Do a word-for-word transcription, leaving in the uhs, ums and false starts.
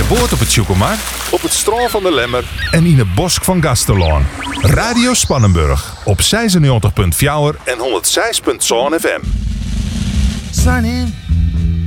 de boot op het Tjoekelmarkt, Op het strand van de Lemmer. en in het bosk van Gasterlaan. Radio Spannenburg op zesennegentig komma vier en honderdzes komma zeven F M. Sun in.